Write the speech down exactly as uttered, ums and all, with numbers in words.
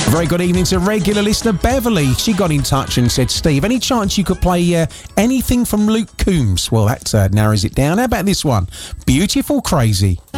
Very good evening to regular listener Beverly. She got in touch and said, Steve, any chance you could play uh, anything from Luke Combs? Well, that uh, narrows it down. How about this one? Beautiful Crazy.